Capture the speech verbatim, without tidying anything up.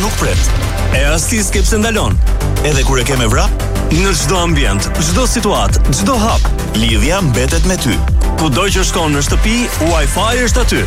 nuk pret. E as ti s'ke pse ndalon. Edhe kur e ke me vrap, në çdo ambient, çdo situatë, çdo hap, lidhja mbetet me ty. kudo që shkon në shtëpi, Wi-Fi është aty.